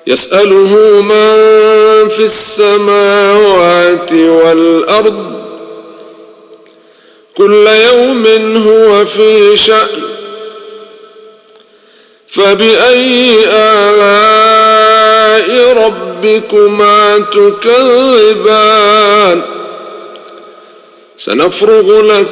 يسأله من في السماوات والأرض كل يوم هو في شأن فبأي آلاء ربكما تكذبان سنفرغ لكم